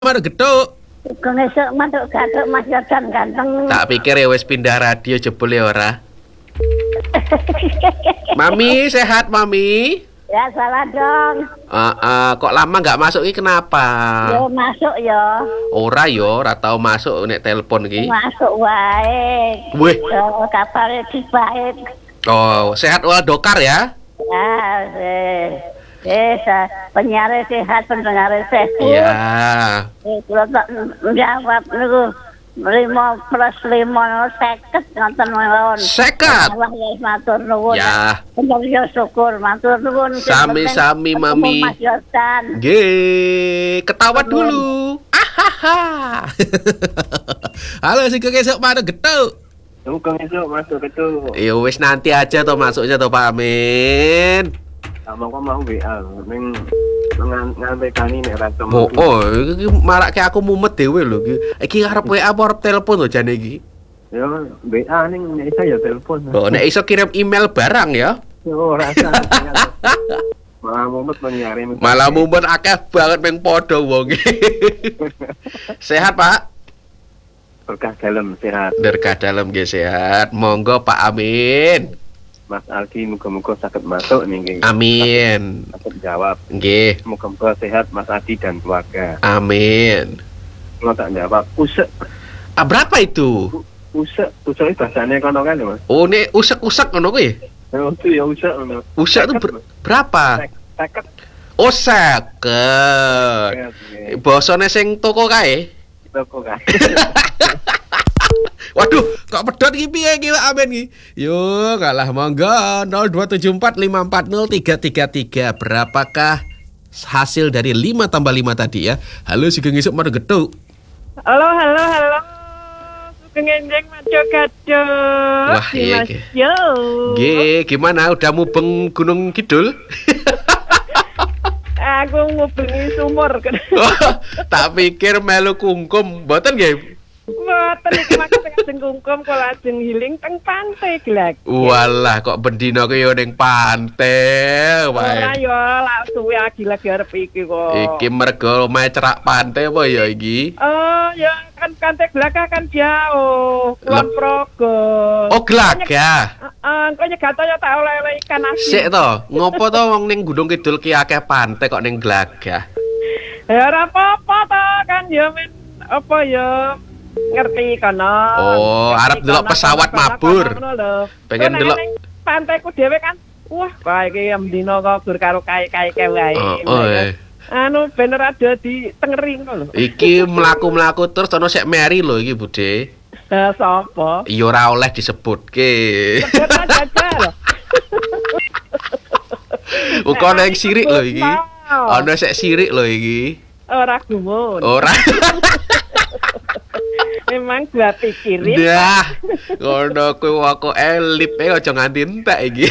Mar geduk. Kok esuk mantuk gathuk Mas Yodan ganteng. Tak pikir ya wis pindah radio jebule ora. Mami, sehat Mami? Ya salah dong. Kok lama nggak masuk iki kenapa? Yo masuk yo. Ora yo, ora tau masuk nek telepon iki. Masuk wae. Wih. Yo kapare dibaik. Oh, sehat wal dokar ya? Ya, penyiar sehat, pendengar sehat. Iya. Kalau tak jawab niku 5+5 50 ngoten mawon. 50? Allah ya matur nuwun. Ya. Pengen syukur matur nuwun. Sami-sami Mami. Mas Yodan. Nggih, ketawa dulu. Ahaha. Halo sing kesuk mana getuk. Tukang esok masuk itu. Ya wis nanti aja toh masuknya toh Pak Amin. Sama kok mau WA, neng ngantekani nek rasa Iki marake aku mumet dhewe lho iki. Iki arep WA apa arep telepon to jane iki? Ya WA ning nek iso ya telepon. Oh, nek iso kirim email barang ya. Yo rasa. Malah mumet menyiari. Malah mumet akeh banget meng padha wong. Sehat, Pak? Berkah dalam sehat. Berkah dalam nggih sehat. Monggo Pak Amin. Mas Aldi muga-muga sakit masuk nih. Amin. Sakit jawab. Nggih. Muga-muga sehat Mas Aldi dan keluarga. Amin. Mau tak jawab. Usek. Berapa itu? Usek itu bahasanya kono kan ya Mas? Oh, nek usek-usek ngono kuwi. Ya itu ya usek ngono. Usek itu berapa? Seket. Oh, 50. Basane sing toko kae. Toko kan. Waduh, kok pedot iki piye iki Pak Amin iki? Yo, kalah monggo 02745403333. Berapakah hasil dari 5 tambah 5 tadi ya? Halo Sugeng Esuk Mar Geduk. Halo. Sugeng Enjing Maco Gadok. Wah, iya. Yo. Nggih, gimana udah mubeng Gunung Kidul? Aku ngubengi sumur. Tak pikir melu kungkum, mboten nggih? Mboten iki maksud sing kungkum kula ajeng healing teng pantai Glek. Walah, kok bendina ki yo ning pantai wae. Ora yo lak suwe lagi arep iki kok. Iki mergo omahe cerak pantai apa ya iki? Oh, ya kan pantai Glaka kan jauh. Kulon Progo. Oh, Glagah. Engko nyegato ya tak oleh-oleh ikan asin. Sik to, ngopo to wong ning Gunung Kidul ki akeh pantai kok ning Glagah? Ya ora apa-apa to kan ya men apa ya ngerti kono. Oh, arep delok pesawat mabur. Pengen delok pantaiku dhewe kan. Wah, kae iki mdino kok gur karo kae-kae wae. Anu bener ada di tengering kok lho. Iki mlaku-mlaku terus ono sek meri lho iki, Bude. Sapa? Ya ora oleh disebutke. Kok ono yang sirik lho iki. Ono sek sirik lho iki. Ora gumun. Ora. Memang gua pikirin. Dah. Ngono kuwi kok elip aja nganti entek iki.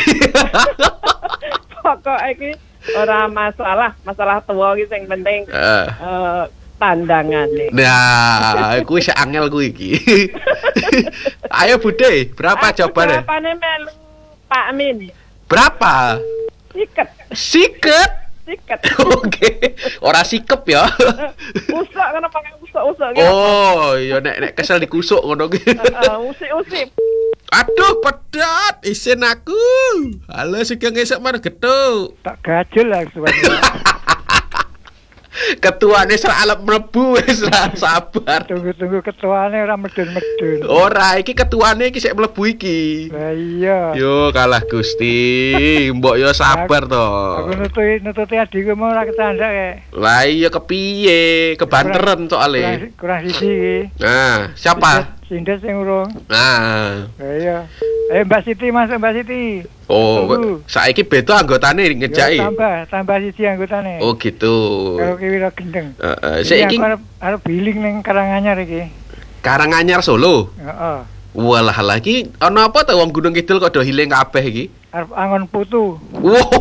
Pokok iki ora masalah tua iki sing penting tandangane. Nah, kuwi sik angel kuwi iki. Ayo Bude, berapa jawabannya? Jawabannya melu Pak Amin. Berapa? Siket. Oke. Ora sikep ya. Usuk kan pakai usuk gitu. Oh, ya nek kesel dikusuk ngono ki. Usip. Aduh, pedot isin aku. Halo Sugeng Esuk Mar Geduk. Tak gajul lah sebenarnya. Ketuane seralep mlebu wis ra sabar. Tunggu ketuane ora medun-medun. Ora, iki ketuane iki sik mlebu iki. Lah iya. Yo kalah Gusti, mbok yo sabar to. Aku nututi adikku mau ora ketandak kae. Lah iya kepiye? Kebanteren soalé. Kurang siji iki. Nah, siapa? Sindes sing urung. Nah. Lah iya. Mbak Siti masuk Mbak Siti. Oh, saiki beda anggotane ngejaki. Tambah siji anggotane. Oh gitu. Kalau Kiwira Gendeng. Saiki arep biling ning Karanganyar iki. Karanganyar Solo. Heeh. Walah lagi ana apa to wong Gunung Kidul kok do hiling kabeh iki? Arep angon putu. Wow.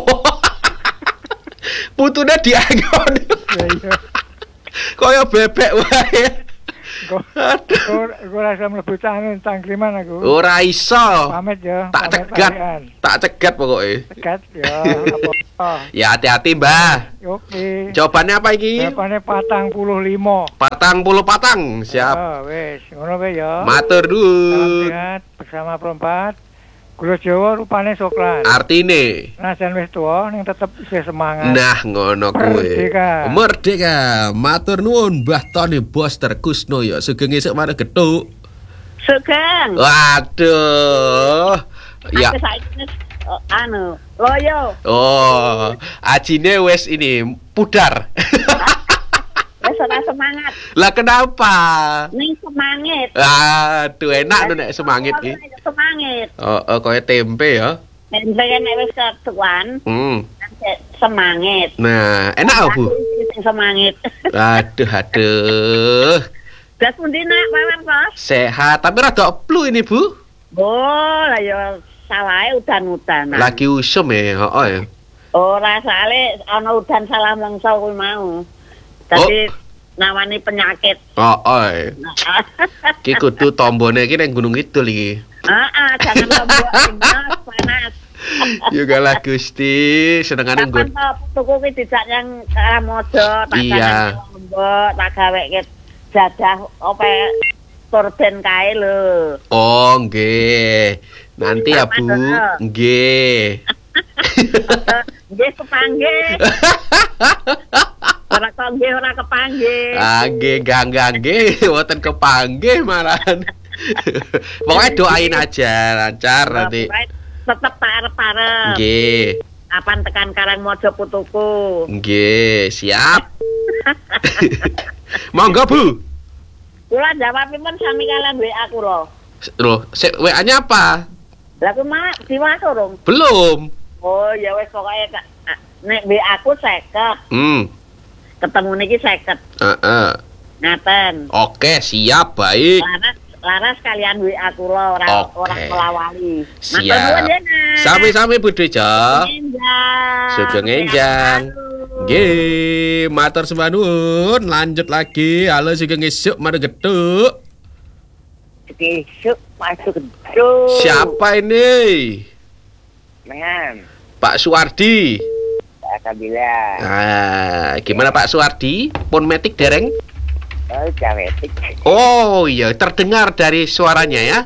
Putune diangon. Lah iya. Kaya bebek wae. Gue rasa mlebu cangkriman aku. Ora iso. Pamit ya. Tak pamit cegat. kalian. Tak cegat pokoknya. Cegat ya. Apa? Ya hati-hati, Mbah. Oke. Jawabannya apa iki? Jawabannya 45. Patang. Siap. Oh, wis, ngono wae ya. Matur Salam nuwun. sehat bersama perempat. Gula Jawa rupane soklan. Artine. Najan wis tuwa ning tetep isih semangat. Nah, ngono kuwi. Merdeka. Merdeka. Matur nuwun Mbah Tony Boster Kusnoyo. Sugeng esuk marang gethuk. Sugeng. Waduh. Ya. Aku saiki loyo. Oh, ajine wes ini pudar. Wis ora semangat. Lah kenapa? Ning semangit. Aduh, enak tuh nek semangit iki. Semangit. Oh, koyo tempe ya. Tempe nek wis ketuan, Hmm. semangit. Nah, enak Bu. Sing semangit. Aduh. Das pundi nak Wawan Kos? Sehat, tapi rada flu ini, Bu. Oh, lah ya salahe udan-udanan. Lagi usum ya, heeh ya. Ora sale ana udan salah mangsa kuwi mau. Dadi nawani penyakit. Heeh. Iki kudu tombone iki ning Gunung Kidul iki. Heeh, jangan lombok panas. Juga lah Gusti, senengane nggon. Tuku ki dijak yang Karamodo, tak Iya. lombok, tak gaweke jadah ope turben kae lho. Oh, nggih. Nanti ya, Bu. Nggih. Nggih kepanggih. Ora kok nggih ora kepanggih. Nggih, nggih, wonten kepanggih malahan. Pokoknya doain aja lancar nanti. Tetep tak arep-arep. Nggih. Kapan tekan Karangmojo putuku. Nggih, siap. Monggo, Bu. Kula jawabipun sami kalian WA kula. Loh, WA-nya apa? Lah ku mah diwasa urung. Belum. Oh, ya wis pokoke nek WA ku 50. Ketemu niki 50. Heeh. Ngaten. Oke, siap, baik. Laras kalian WA kula ora melawali. Siap. Sami-sami Bu Dejo. Sugeng enjang. Nggih, matur sembah nuwun. Lanjut lagi. Halo sugeng esuk marang gethuk. Besok masuk gedung. Siapa ini? Dengan Pak Suwardi. Alhamdulillah. Ah, gimana Pak Suwardi? Pun metik dereng? Oh, jawetik. Oh iya, terdengar dari suaranya ya.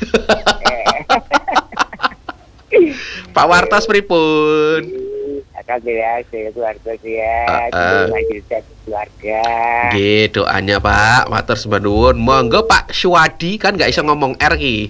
Pak Wartos pripun? Alhamdulillah, saya keluarga saya. Keluarga. Nggih, doanya Pak, matur sembah nuwun. Monggo Pak Suwardi kan nggak bisa ngomong R ki.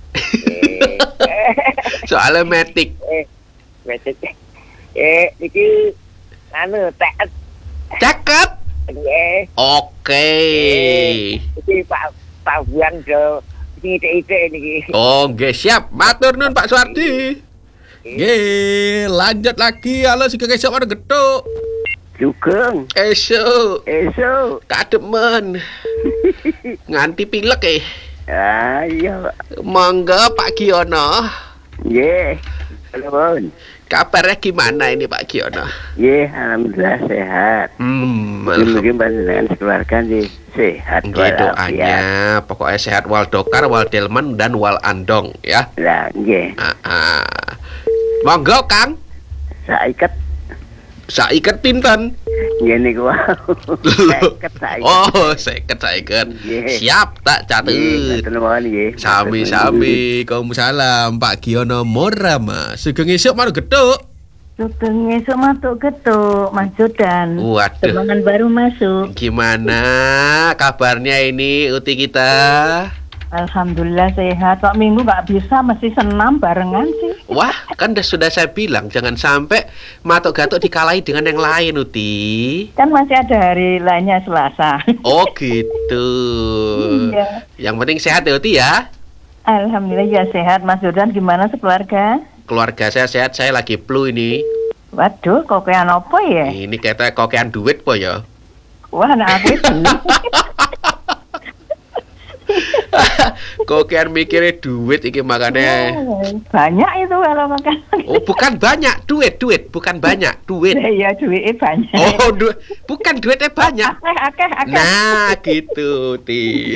Soalnya metik. Metik. Iki tek. Cakep. Oke. Iki Pak Buan do ide-ide niki. Oh, nggih siap. Matur nuwun Pak Suwardi. Nggih, lanjut lagi. Halo sugeng esuk marang gethuk. Sugeng. Esuk. Kademen. Nganti pilek Iya. Monggo Pak Giono. Nggih. Nuwun. Kabarnya gimana ini Pak Giono? Nggih, alhamdulillah sehat. Mungkin panjenengan sekeluarga nggih sehat. Nggih doanya, pokoknya sehat wal dokar, wal delman dan wal andong ya. Lah, nggih. Monggo Kang. Saiket pinten? Nggih niku. Oh, saiket. Siap tak catet. Sami-sami. Waalaikumsalam Pak Giono Morama. Sugeng esuk marang gethuk. Sugeng esuk matuk gethuk, Mas Jodan. Waduh. Temangan baru masuk. Gimana kabarnya ini uti kita? Alhamdulillah sehat. Pak Minggu nggak bisa, mesti senam barengan sih. Wah, kan sudah saya bilang jangan sampai Matok Gatuk dikalahi dengan yang lain, Uti. Kan masih ada hari lainnya Selasa. Oh gitu. Iya. Yang penting sehat ya, Uti ya. Alhamdulillah ya sehat. Mas Jodan gimana sekeluarga? Keluarga saya sehat, saya lagi flu ini. Waduh, kokean apa ya? Ini kata kokean duit po ya. Wah, anak aku itu. Kok kan mikirnya duit iki makanya. Banyak itu kalau makan. Oh, bukan banyak, duit, bukan banyak, duit. Iya, duitnya banyak. Oh, bukan duitnya banyak. Akeh. Nah, gitu, Ti.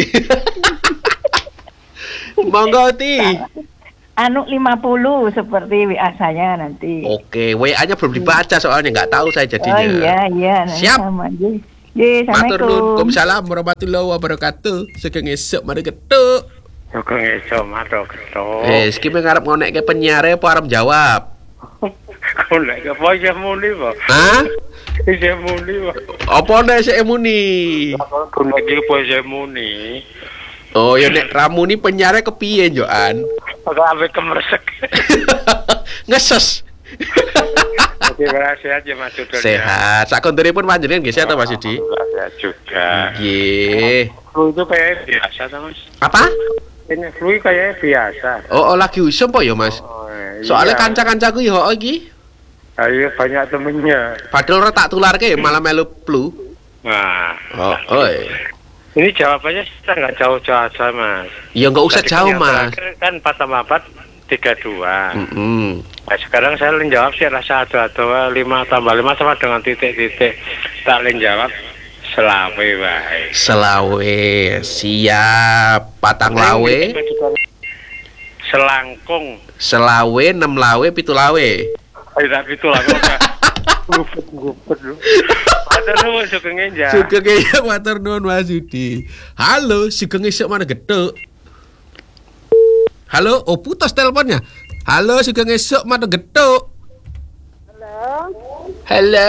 Monggo, Ti. Anu 50 seperti WA saya nanti. Oke, WA-nya belum dibaca soalnya nggak tahu saya jadinya. Oh iya. Siap. Matur nuwun. Assalamualaikum. Waalaikumsalam warahmatullahi wabarakatuh. Sugeng esuk mari ketuk. Sugeng esuk matur ketok. Iki ngarep ngonekke penyiare apa arep jawab? Golek apa ya muni, Pak? Hah? Isih muni, Pak. Apa nek sik muni? Golek iki apa isih muni? Oh, ya nek ramuni penyiare kepiye, Joan? Ora ambek kemersek. Ngeses. Oke, sehat ya Mas Yudi. Sehat. Sakontenipun panjenengan nggih sehat Mas Yudi? Sehat juga. Nggih. Flu itu kayak biasa ta, Mas? Apa? Ini flu kayak biasa. Oh, lagi usum po ya, Mas? Soalnya kanca-kancaku ya iki. Ayo banyak temennya. Padahal ora tak tularke malah melu flu. Nah, oi. ini jawabannya kita nggak jauh-jauh aja, Mas. Ya nggak usah Tadi jauh, yang Mas. terakhir kan 4 tambah 4 32. Nah, sekarang saya jawab sih rasa atau 5 tambah 5 sama dengan titik-titik. Tak jawab selawe wae. Selawe, siap. Patang lawe. Selangkung. Selawe, 6 lawe, 7 lawe. Ayo tak itu lah. Gupet lu. Matur nuwun sugeng enjang. Sugeng esuk matur nuwun Mas Yudi. Halo, sugeng esuk mana geduk. Halo, oh putus teleponnya. Halo, sugeng esuk mana geduk. Halo.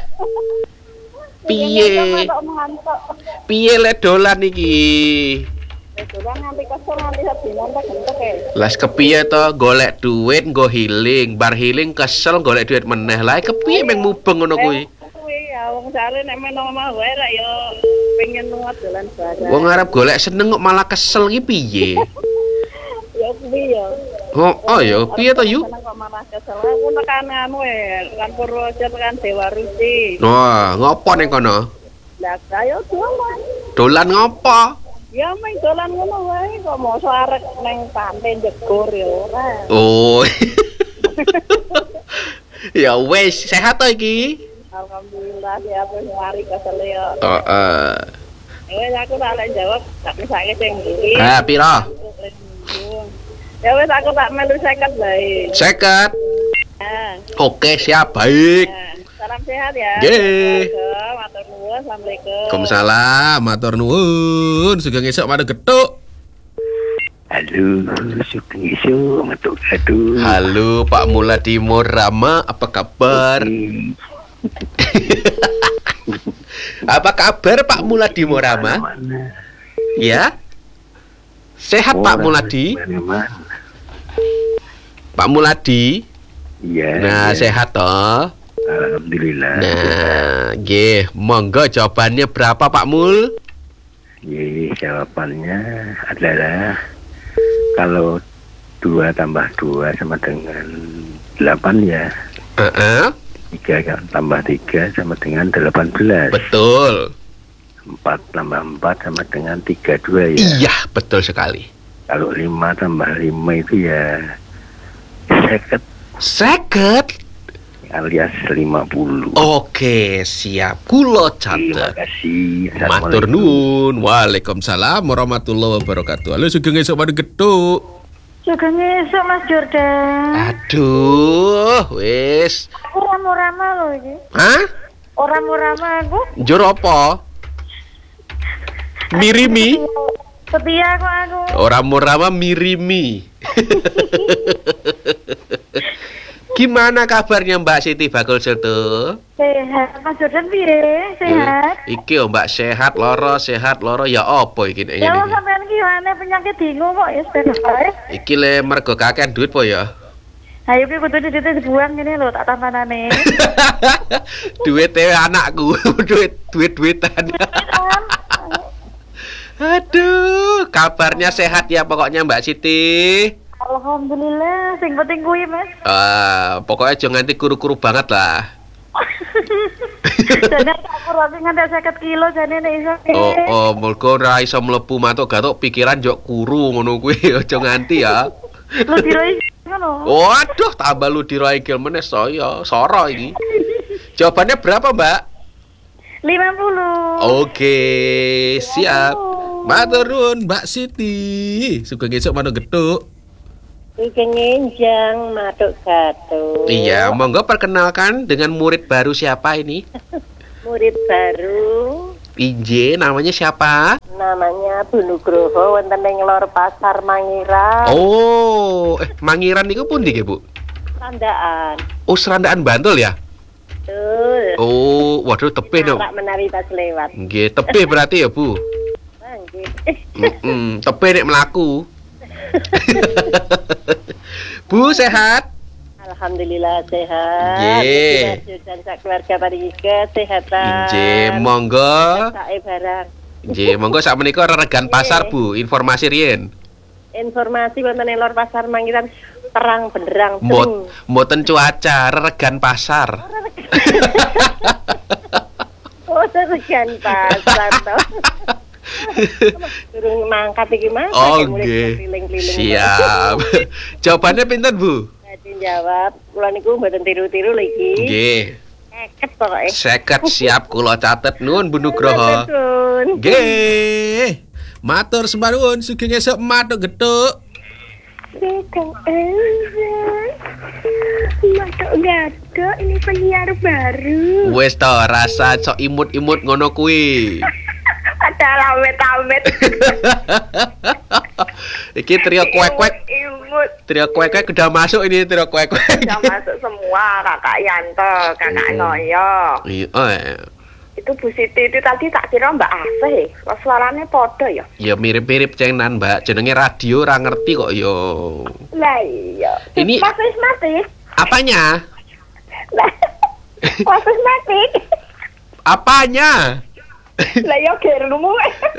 Piye? Piye le dolan iki? Las kepiye to golek duit nggo healing, bar healing kesel golek duit meneh. Lah kepiye meng mubeng ngono kuwi? Ya wong sare nek menawa mau wae ra yo pengen lunga dolan bareng. Wong arep golek seneng kok malah kesel iki piye? Ya kuwi ya. Oh ya piye to yu? Seneng kok malah kesel. Aku tekan anu kan Purworejo tekan Dewa Ruci. Wah, ngopo ning kono? Lah ayo dolan. Dolan ngopo? Ya main dolan ngono wae kok mosok arek nang pantai jegur ya ora. Oh. Ya wes sehat to iki? Alhamdulillah ya wis mari kesel ya. Heeh. Wes aku tak lek jawab tapi saiki sing iki. Pira? Ya wes aku tak melu 50 bae. 50. Oke, siap, baik. Salam sehat ya. Nggih. Matur nuwun. Assalamualaikum. Waalaikumsalam, matur nuwun. Sugeng esuk mari getuk. Halo, sugeng esuk metu gaduh. Halo Pak Muladi Morama, apa kabar? Apa kabar Pak Muladi Morama? Ya? Sehat Pak Muladi? Pak Muladi? Iya. Nah, sehat toh? Alhamdulillah. Nah, nggih, monggo jawabannya berapa Pak Mul? Jawabannya adalah kalau 2 tambah 2 sama dengan 8 ya. 3 tambah 3 sama dengan 18. Betul. 4 tambah 4 sama dengan 32 ya. Iya, betul sekali. Kalau 5 tambah 5 itu ya 50 alias 50. Oke, siap. Kulo Terima catet. kasih. Matur nuwun. Waalaikumsalam warahmatullahi wabarakatuh. Halo, sugeng esuk pada geduk. Sugeng esuk Mas Jordan. Aduh, wis. Aku rama-rama lho iki. Hah? Rama-rama aku. Njur apa? Mirimi? Setia kok aku. Ora murama mirimi. Gimana kabarnya Mbak Siti Bakul Setu? Sehat. Mas Jordan piye? Sehat. Iki Mbak sehat loro ya apa iki nek Ya ngene iki? sampean ki ana penyakit bingung kok ya ben bae. Iki le mergo kakean duit po ya. Ayo ki kudu dibuang ngene lho tak tampanane. Duit anakku, duitan. Aduh, kabarnya sehat ya pokoknya Mbak Siti. Alhamdulillah, sing penting kuwi, Mas. Pokoknya jangan nganti kuru-kuru banget lah. Jane aku roti nganti 50 kilo jane nek iso. Mergo ora iso mlebu matuk gatuk pikiran jok kuru ngono kuwi aja nganti ya. Lu diroi ngono. Waduh, tambah lu diroi gil meneh saya, soro iki. Jawabannya berapa, Mbak? 50. Oke, siap. Matur nuwun Mbak Siti. Sugeng esuk manuk gethuk. Sugeng enjang matuk gatuk. Iya, monggo perkenalkan dengan murid baru siapa ini? Murid baru. Inje, namanya siapa? Namanya Bu Nugroho wonten ing lor Pasar Mangiran. Oh, Mangiran niku pundi nggih, Bu? Sandaan. Oh, Serandaan Bantul ya? Betul. Oh, waduh tepih dong. Rak menawi pas lewat. Nggih, tepih berarti ya, Bu. Nggih. Tepih nek mlaku. Bu sehat? Alhamdulillah sehat. Nggih. Dan sak keluarga paringi kesehatan. Nggih, monggo. Sae barang. Nggih, monggo sakmenika reregan pasar, Bu. Informasi riyen. Informasi wonten ing lor Pasar Mangiran terang benderang. Mboten cuaca, reregan pasar. Oh, reregan pasar to. Durung mangkat iki Mas. Oke. Siap. Jawabannya pinten, Bu? Dadi jawab, kula niku mboten tiru-tiru lho iki. Nggih. 50 pokoke. 50 siap kula catet nuwun Bu Nugroho. Nggih. Matur sembah nuwun, sugeng esuk matuk gethuk. Sugeng esuk. Matuk gethuk, ini penyiar baru. Wes to, rasa sok imut-imut ngono kuwi. Ada lawet-lawet. Iki trio kuek-kuek. Imut. Trio kuek-kuek udah masuk ini trio kuek-kuek. Sudah masuk semua, Kakak Yanto, Kakak Noyo. Iya. Itu Bu Siti itu tadi tak kira Mbak Asih. Kok suaranya podo ya? Ya mirip-mirip cengenan, Mbak. Jenenge radio ora ngerti kok yo. Lah iya. Ini mati. apanya? Lah. Mati. Apanya? Lah yo germu.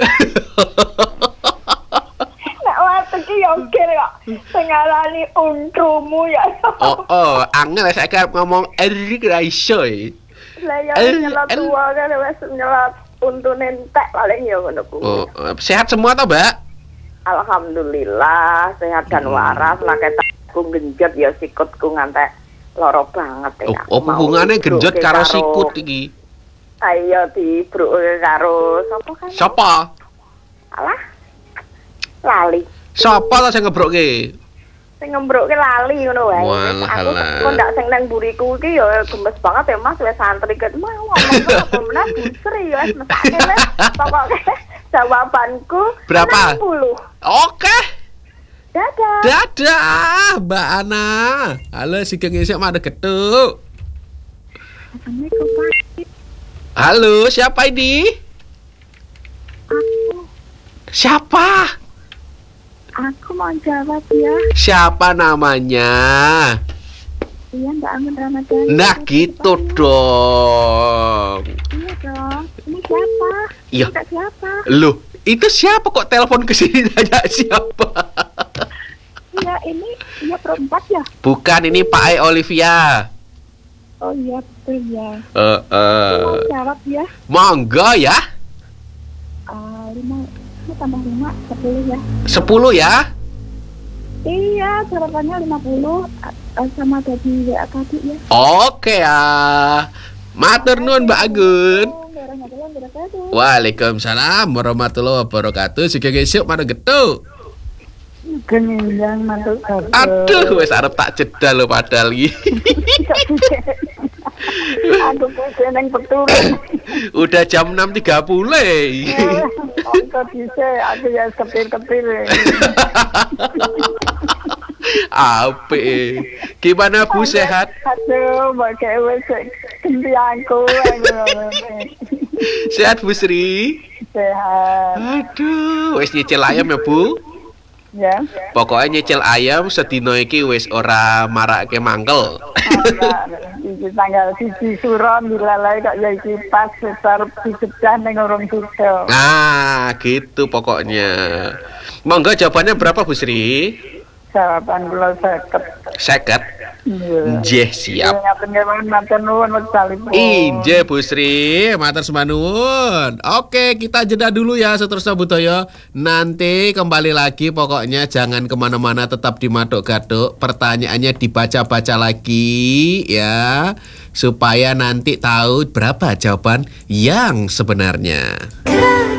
Nek waktu iki yo ger kok. Sing ngarani untrumu ya. Angel saiki arep ngomong erik ra iso. Lah yo nyelot tua kan wis nyelot untune entek paling yo ngono kuwi. Sehat semua toh, Mbak? Alhamdulillah sehat dan waras, lake aku genjot ya sikutku ngantek loro banget ya. Hubungane genjot karo sikut iki? Ayo dibruke karo sapa kan? Sapa? Alah. Lali. Sapa to sing ngebrokke? Sing ngembrokke lali ngono wae. Aku kok ndak sing nang buriku iki ya gemes banget ya Mas, wis santri ket mau ngomong apa meneh busri ya wis mesake wis. Pokoke jawabanku berapa? 60. Oke. Dadah. Dadah, Mbak Ana. Halo, sugeng esuk manuk gethuk. Assalamualaikum Pak. Halo, siapa ini? Aku. Siapa? Aku mau jawab ya. Siapa namanya? Iya, Mbak Amin Ramadan. Nah, gitu dong. Iya dong. Ini siapa? Iya. Ini siapa? Loh, itu siapa kok telepon ke sini tanya siapa? Iya, ini iya perempat ya? Bukan, ini Pak Ai Olivia. Oh iya, betul ya. Mau jawab ya? Monggo ya. 5 tambah 5, 10 ya. 10 ya? Iya, jawabannya 50 sama dari WA tadi ya. Oke ya. Matur nuwun Mbak Agun. Waalaikumsalam warahmatullahi wabarakatuh. Sugeng esuk manuk gethuk. Genjang mantuk gatuk. Aduh, wis arep tak jeda lho padahal iki. Aku pusing nang betul. Udah jam 6.30. Kok bisa aku ya kepir-kepir. Apik. Gimana Bu, sehat? Aduh, pakai wes ganti aku. Sehat Bu Sri? Sehat. Aduh, wis nyicil ayam ya Bu? Ya. Pokoknya nyicil ayam sedino iki wis ora marake mangkel. Iki tanggal 1 Suron dilalai kok ya iki pas setar dicedah ning urung sudo. Nah, gitu pokoknya. Monggo jawabannya berapa Bu Sri? Jawaban kula 50. 50. Nggih, siap. Matur nuwun wektalipun. Inje Bu Sri, matur nuwun. Oke, kita jeda dulu ya Seterusnya Budaya. Nanti kembali lagi, pokoknya jangan kemana-mana, tetap di Maduk Gaduk. Pertanyaannya dibaca-baca lagi ya, supaya nanti tahu berapa jawaban yang sebenarnya.